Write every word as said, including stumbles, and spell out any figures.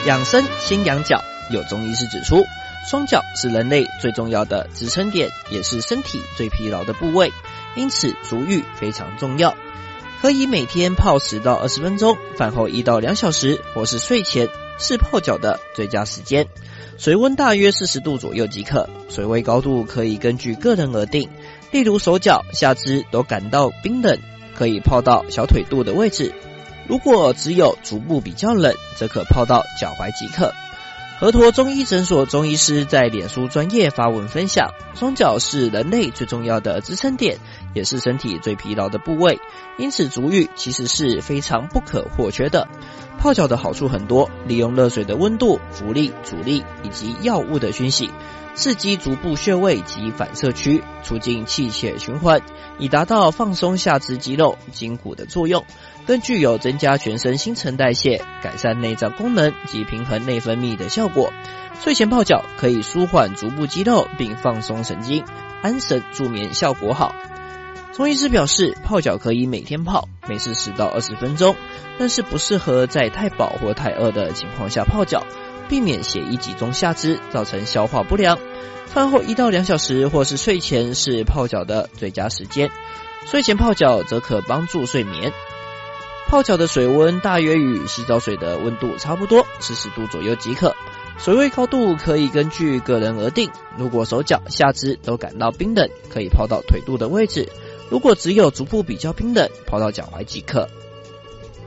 养生先养脚，有中医师指出，双脚是人类最重要的支撑点，也是身体最疲劳的部位，因此足浴非常重要。可以每天泡十到二十分钟，饭后一到两小时，或是睡前是泡脚的最佳时间。水温大约四十度左右即可，水位高度可以根据个人而定。例如手脚、下肢都感到冰冷，可以泡到小腿肚的位置。如果只有足部比较冷，则可泡到脚踝即可。河陀中医诊所中医师在脸书专页发文分享，双脚是人类最重要的支撑点，也是身体最疲劳的部位，因此足浴其实是非常不可或缺的。泡脚的好处很多，利用热水的温度、浮力、阻力以及药物的熏洗，刺激足部穴位及反射区，促进气血循环，以达到放松下肢肌肉、筋骨的作用，更具有增加全身新陈代谢、改善内脏功能及平衡内分泌的效果。睡前泡脚可以舒缓足部肌肉并放松神经，安神助眠效果好。中医师表示，泡脚可以每天泡，每次十到二十分钟，但是不适合在太饱或太饿的情况下泡脚，避免血液集中下肢，造成消化不良。饭后一到两小时或是睡前是泡脚的最佳时间。睡前泡脚则可帮助睡眠。泡脚的水温大约与洗澡水的温度差不多，四十度左右即可。水位高度可以根据个人而定，如果手脚、下肢都感到冰冷，可以泡到腿肚的位置。如果只有足部比较冰冷，泡到脚踝即可。